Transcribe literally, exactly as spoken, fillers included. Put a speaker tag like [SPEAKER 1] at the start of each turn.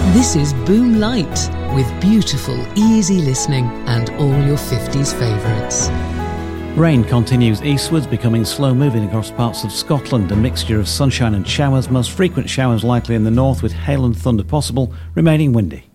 [SPEAKER 1] This is Boom Light, with beautiful, easy listening and all your fifties favourites.
[SPEAKER 2] Rain continues eastwards, becoming slow-moving across parts of Scotland. A mixture of sunshine and showers, most frequent showers likely in the north with hail and thunder possible, remaining windy.